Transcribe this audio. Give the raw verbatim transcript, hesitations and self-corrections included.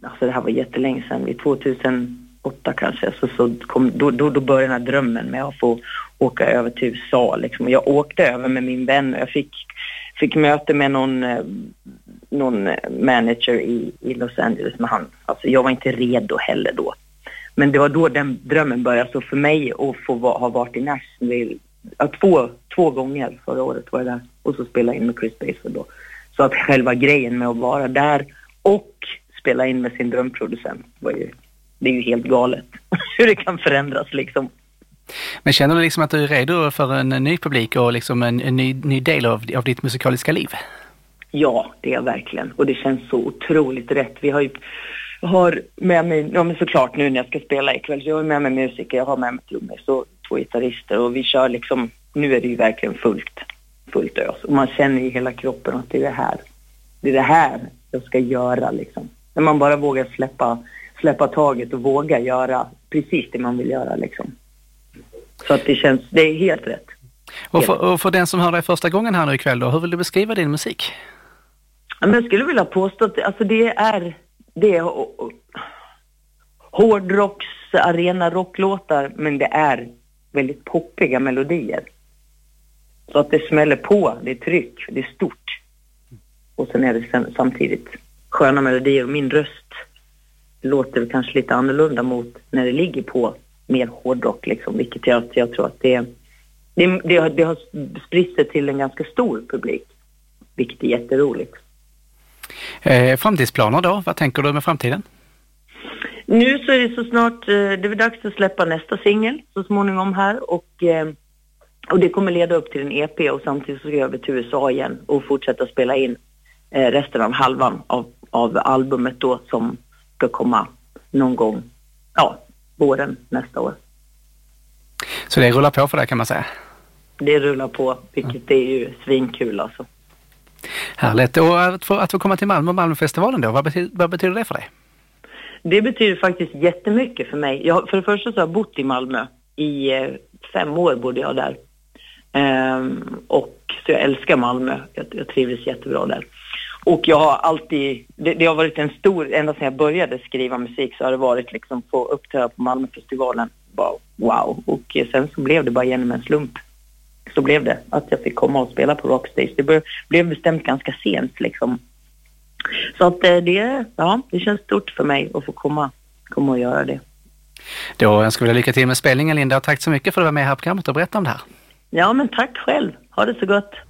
alltså det här var jättelänge sedan, i tvåtusenåtta kanske, så, så kom, då, då, då började den här drömmen med att få åka över till U S A liksom. Jag åkte över med min vän och jag fick, fick möte med någon, någon manager i, i Los Angeles med han. Alltså jag var inte redo heller då. Men det var då den drömmen började. Så för mig att få va, ha varit i Nashville ja, två, två gånger förra året var jag där. Och så spela in med Chris Baser då. Så att själva grejen med att vara där och spela in med sin drömproducent var ju, det är ju helt galet hur det kan förändras liksom. Men känner du liksom att du är redo för en ny publik och liksom en, en ny, ny del av, av ditt musikaliska liv? Ja, det är verkligen. Och det känns så otroligt rätt. Vi har ju Jag har med mig, ja men såklart nu när jag ska spela ikväll, så jag har med mig musiker, jag har med mig trummis och två gitarrister och vi kör liksom, nu är det ju verkligen fullt, fullt ös. Och man känner i hela kroppen att det är det här, det är det här jag ska göra liksom. När man bara vågar släppa, släppa taget och våga göra precis det man vill göra liksom. Så att det känns, det är helt rätt. Och för, och för den som hör dig första gången här nu ikväll då, hur vill du beskriva din musik? Ja, men jag skulle vilja påstå att alltså det är Det är hårdrocks, arena rocklåtar, men det är väldigt poppiga melodier. Så att det smäller på, det är tryck, det är stort. Och sen är det samtidigt sköna melodier och min röst låter kanske lite annorlunda mot när det ligger på mer hårdrock liksom, vilket jag, jag tror att det, det, det, det har spritt sig till en ganska stor publik, vilket är jätteroligt. Eh, framtidsplaner då? Vad tänker du med framtiden? Nu så är det så snart, eh, det är dags att släppa nästa singel så småningom här och, eh, och det kommer leda upp till en E P och samtidigt så ska jag över till U S A igen och fortsätta spela in eh, resten av halvan av, av albumet då som ska komma någon gång, ja, våren nästa år. Så det rullar på för det kan man säga? Det rullar på, vilket är ju svinkul alltså. Härligt. Och att få, att få komma till Malmö och Malmöfestivalen då, vad betyder, vad betyder det för dig? Det betyder faktiskt jättemycket för mig. Jag, för det första så har jag bott i Malmö. I eh, fem år bodde jag där. Ehm, och så jag älskar Malmö. Jag, jag trivs jättebra där. Och jag har alltid, det, det har varit en stor, ända sedan jag började skriva musik så har det varit liksom få uppträda på Malmöfestivalen. Bara, wow. Och sen så blev det bara genom en slump. Så blev det att jag fick komma och spela på Rockstage. Det blev bestämt ganska sent liksom. Så att det, ja, det känns stort för mig att få komma, komma och göra det. Då önskar vi dig lycka till med spelningen, Linda. Och tack så mycket för att du var med här på programmet och berätta om det här. Ja, men tack själv. Ha det så gott.